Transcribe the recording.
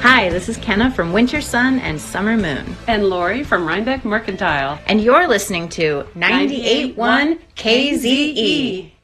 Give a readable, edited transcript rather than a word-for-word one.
Hi, this is Kenna from Winter Sun and Summer Moon. And Lori from Rhinebeck Mercantile. And you're listening to 98.1 KZE.